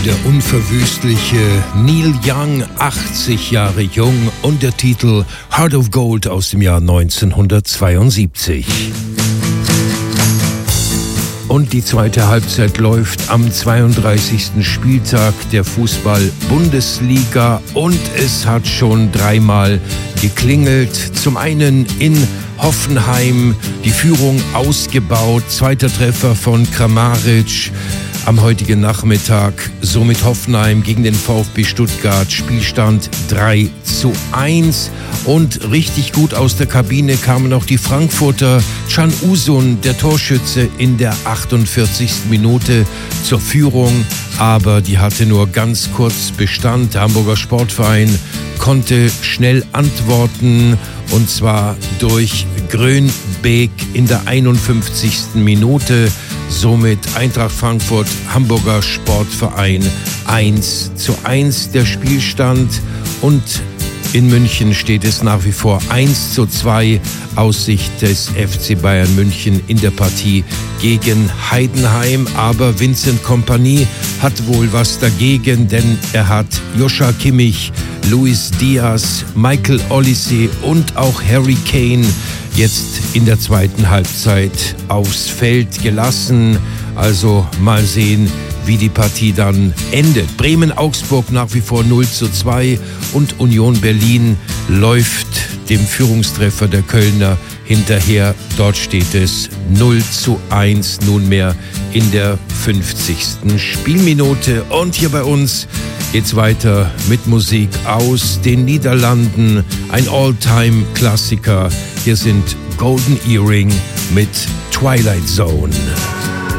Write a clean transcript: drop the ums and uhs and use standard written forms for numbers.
Der unverwüstliche Neil Young, 80 Jahre jung, und der Titel Heart of Gold aus dem Jahr 1972. Und die zweite Halbzeit läuft am 32. Spieltag der Fußball-Bundesliga und es hat schon dreimal geklingelt. Zum einen in Hoffenheim die Führung ausgebaut, zweiter Treffer von Kramaric am heutigen Nachmittag, somit Hoffenheim gegen den VfB Stuttgart, Spielstand 3:1. Und richtig gut aus der Kabine kamen auch die Frankfurter. Can Uzun, der Torschütze, in der 48. Minute zur Führung, aber die hatte nur ganz kurz Bestand. Der Hamburger Sportverein konnte schnell antworten, und zwar durch Grönbeek in der 51. Minute. Somit Eintracht Frankfurt, Hamburger Sportverein 1:1 der Spielstand, und in München steht es nach wie vor 1:2 aus Sicht des FC Bayern München in der Partie gegen Heidenheim. Aber Vincent Kompany hat wohl was dagegen, denn er hat Joshua Kimmich, Luis Diaz, Michael Olise und auch Harry Kane jetzt in der zweiten Halbzeit aufs Feld gelassen. Also mal sehen, wie die Partie dann endet. Bremen-Augsburg nach wie vor 0:2 und Union Berlin läuft dem Führungstreffer der Kölner hinterher. Dort steht es 0:1 nunmehr in der 50. Spielminute. Und hier bei uns geht's weiter mit Musik aus den Niederlanden. Ein All-Time-Klassiker. Hier sind Golden Earring mit Twilight Zone.